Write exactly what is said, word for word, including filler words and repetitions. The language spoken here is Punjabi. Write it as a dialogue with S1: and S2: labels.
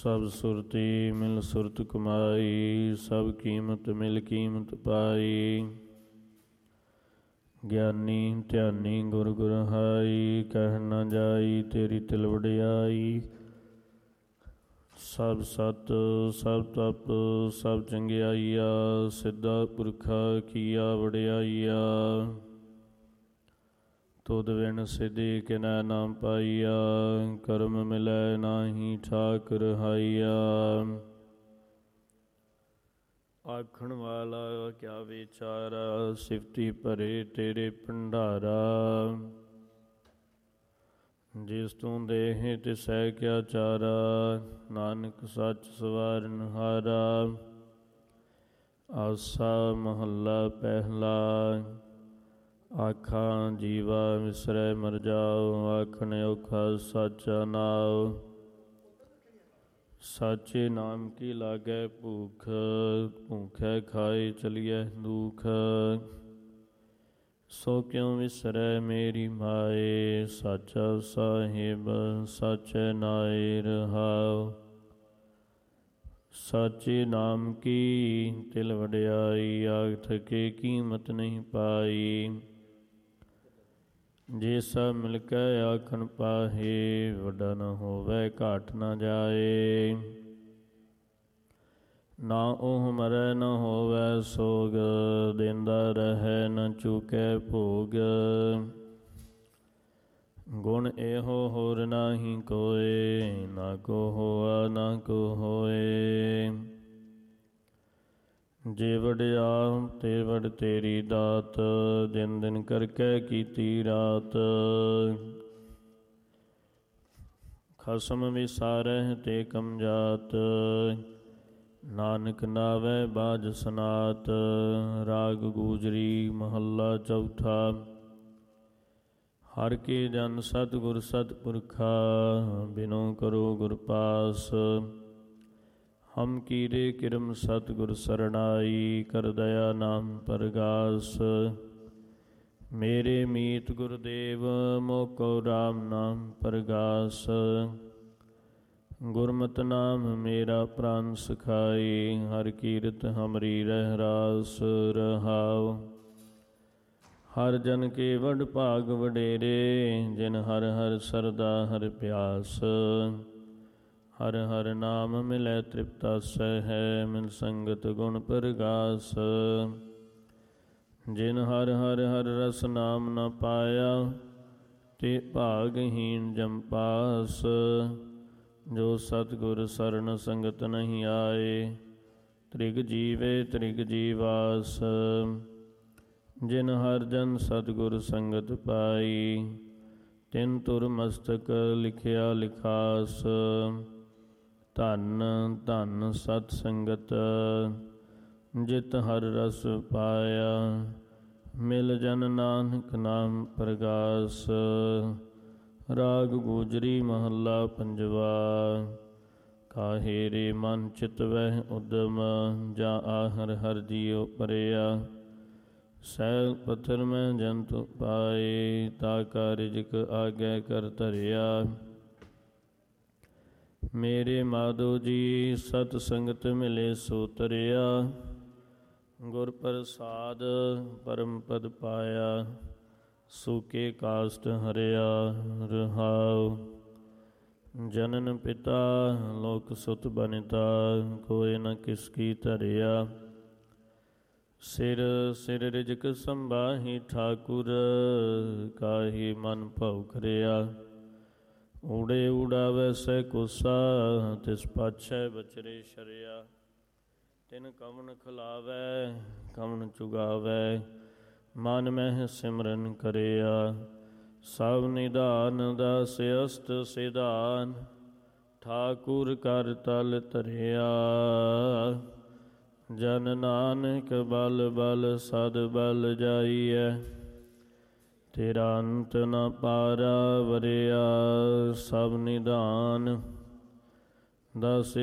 S1: ਸਭ ਸੁਰਤੀ ਮਿਲ ਸੁਰਤ ਕਮਾਈ, ਸਭ ਕੀਮਤ ਮਿਲ ਕੀਮਤ ਪਾਈ। ਗਿਆਨੀ ਧਿਆਨੀ ਗੁਰ ਗੁਰ ਹਾਈ, ਕਹਿ ਨਾ ਜਾਈ ਤੇਰੀ ਤਿਲ ਵਡਿਆਈ। ਸਭ ਸਤ ਸਭ ਤਪ ਸਭ ਚੰਗਿਆਈਆ, ਸਿੱਧਾ ਪੁਰਖਾ ਕੀਆ ਵਡਿਆਈਆ। ਤੁਧ ਵਿਣ ਸਿਧੀ ਕਿਨੈ ਨਾ ਪਾਈਆ, ਕਰਮ ਮਿਲੈ ਨਾਹੀ ਠਾਕ ਰਹਾਈਆ। ਆਖਣ ਵਾਲਾ ਕਿਆ ਵਿਚਾਰਾ, ਸਿਫਤੀ ਭਰੇ ਤੇਰੇ ਭੰਡਾਰਾ। ਜਿਸ ਤੂੰ ਦੇਹ ਤਿਸੈ ਕਿਆ ਚਾਰਾ, ਨਾਨਕ ਸੱਚ ਸਵਾਰਨ ਹਾਰਾ। ਆਸਾ ਮਹੱਲਾ ਪਹਿਲਾ। ਆਖਾਂ ਜੀਵਾ ਵਿਸਰੈ ਮਰ ਜਾਓ, ਆਖਣ ਔਖਾ ਸਾਚਾ ਨਾਉ। ਸਾਚੇ ਨਾਮ ਕੀ ਲਾਗੈ ਭੂਖ, ਭੂਖੈ ਖਾਏ ਚਲੀਐ ਦੁਖ। ਸੋ ਕਿਉ ਵਿਸਰੈ ਮੇਰੀ ਮਾਏ, ਸਾਚਾ ਸਾਹਿਬ ਸਾਚੈ ਨਾਇ ਰਹਾਉ। ਸਾਚੇ ਨਾਮ ਕੀ ਤਿਲ ਵਡਿਆਈ, ਆਖ ਥਕੇ ਕੀਮਤ ਨਹੀਂ ਪਾਈ। ਜੇ ਸਭ ਮਿਲ ਕੇ ਆਖਣ ਪਾਹੇ, ਵੱਡਾ ਨਾ ਹੋਵੇ ਘਾਟ ਨਾ ਜਾਏ। ਨਾ ਉਹ ਮਰੈ ਨਾ ਹੋਵੇ ਸੋਗ, ਦੇਂਦਾ ਰਹੈ ਨਾ ਚੂਕੈ ਭੋਗ। ਗੁਣ ਇਹੋ ਹੋਰ ਨਾਹੀ ਕੋਇ, ਨਾ ਕੋ ਹੋਆ ਨਾ ਕੋ ਹੋਏ। ਜੇ ਵਡਿਆ ਤੇ ਵਡ ਤੇਰੀ ਦਾਤ, ਦਿਨ ਦਿਨ ਕਰਕੇ ਕੀਤੀ ਰਾਤ। ਖਸਮ ਵਿਸਾਰਹਿ ਤੇ ਕਮ ਜਾਤ, ਨਾਨਕ ਨਾਵੈ ਬਾਝ ਸਨਾਤ। ਰਾਗ ਗੂਜਰੀ ਮਹੱਲਾ ਚੌਥਾ। ਹਰਿ ਕੇ ਜਨ ਸਤਿਗੁਰ ਸਤਿਪੁਰਖਾ, ਬਿਨੋ ਕਰੋ ਗੁਰ ਪਾਸ। ਹਮ ਕੀਰੇ ਕਿਰਮ ਸਤਿਗੁਰ ਸਰਣਾਈ, ਕਰ ਦਇਆ ਨਾਮ ਪਰਗਾਸ। ਮੇਰੇ ਮੀਤ ਗੁਰਦੇਵ ਮੋਕੋ ਰਾਮ ਨਾਮ ਪਰਗਾਸ। ਗੁਰਮਤਿ ਨਾਮ ਮੇਰਾ ਪ੍ਰਾਨ ਸਖਾਈ, ਹਰਿ ਕੀਰਤ ਹਮਰੀ ਰਹਿ ਰਾਸ ਰਹਾਉ। ਹਰ ਜਨ ਕੇ ਵਡ ਭਾਗ ਵਡੇਰੇ, ਜਿਨ ਹਰ ਹਰ ਸਰਦਾ ਹਰਿ ਪਿਆਸ। ਹਰ ਹਰ ਨਾਮ ਮਿਲੈ ਤ੍ਰਿਪਤਾਸੈ ਹੈ, ਮਿਲ ਸੰਗਤ ਗੁਣ ਪਰਗਾਸ। ਜਿਨ ਹਰ ਹਰ ਹਰ ਰਸ ਨਾਮ ਨ ਪਾਇਆ, ਤੇ ਭਾਗਹੀਣ ਜਮ ਪਾਸ। ਜੋ ਸਤਿਗੁਰ ਸਰਣ ਸੰਗਤ ਨਹੀਂ ਆਏ, ਤ੍ਰਿਗ ਜੀਵੇ ਤ੍ਰਿਗ ਜੀਵਾਸ। ਜਿਨ ਹਰ ਜਨ ਸਤਿਗੁਰ ਸੰਗਤ ਪਾਈ, ਤਿਨ ਤੁਰ ਮਸਤਕ ਲਿਖਿਆ ਲਿਖਾਸ। ਧੰਨ ਧੰਨ ਸਤ ਸੰਗਤ, ਜਿਤ ਹਰ ਰਸ ਪਾਇਆ, ਮਿਲ ਜਨ ਨਾਨਕ ਨਾਮ ਪਰਗਾਸ। ਰਾਗ ਗੂਜਰੀ ਮਹੱਲਾ ਪੰਜਵਾ। ਕਾਹੇ ਰੇ ਮਨ ਚਿਤ ਵਹਿ ਉਦਮ, ਜਾਂ ਆਹਰ ਹਰ ਜੀਉ ਪਰਿਆ। ਸੈਲ ਪੱਥਰ ਮੈਂ ਜੰਤੁ ਪਾਏ, ਤਾ ਕਾ ਰਿਜਕ ਆਗੇ ਕਰ ਧਰਿਆ। ਮੇਰੇ ਮਾਧੋ ਜੀ ਸਤ ਸੰਗਤ ਮਿਲੇ ਸੋ ਤਰਿਆ, ਗੁਰ ਪ੍ਰਸਾਦ ਪਰਮ ਪਦ ਪਾਇਆ। ਸੂਕੇ ਕਾਸਟ ਹਰਿਆ ਰਹਾਉ। ਜਨਨ ਪਿਤਾ ਲੋਕ ਸੁਤ ਬਨਿਤਾ, ਕੋਇ ਨ ਕਿਸ ਕੀ ਧਰਿਆ। ਸਿਰ ਸਿਰ ਰਿਜਕ ਸੰਭਾਹੀ ਠਾਕੁਰ, ਕਾਹੀ ਮਨ ਭਉ ਕਰਿਆ। ਊੜੇ ਊੜਾਵੈ ਸਹਿ ਕੋਸਾ, ਤਿਸ ਪਾਛੈ ਬਚਰੇ ਸ਼ਰਿਆ। ਤਿਨ ਕਵਣ ਖਿਲਾਵੈ ਕਵਣ ਚੁਗਾਵੈ, ਮਨ ਮਹਿ ਸਿਮਰਨ ਕਰਿਆ। ਸਭ ਨਿਧਾਨ ਦਾਸ ਅਸਤ ਸਿਧਾਨ, ਠਾਕੁਰ ਕਰ ਤਲ ਧਰਿਆ। ਜਨ ਨਾਨਕ ਬਲ ਬਲ ਸਦ ਬਲ ਜਾਈਐ, ਤੇਰਾ ਅੰਤ ਨ ਪਾਰਾ ਵਰਿਆ। ਸਭ ਨਿਧਾਨ ਦਾਸ